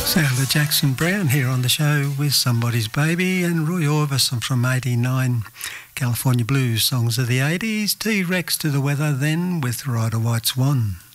Sound of Jackson Browne here on the show with Somebody's Baby, and Roy Orbison from 89, California Blues songs of the 80s, T-Rex to the weather then with Ride a White Swan.